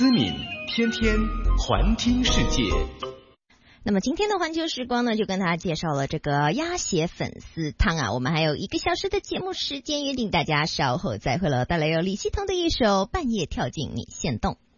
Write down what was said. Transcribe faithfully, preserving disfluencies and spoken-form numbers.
思敏，天天环听世界。 那么今天的环球时光呢，就跟大家介绍了这个鸭血粉丝汤啊。我们还有一个小时的节目时间，约定大家稍后再会了，带来由李希彤的一首《半夜跳进你限动》。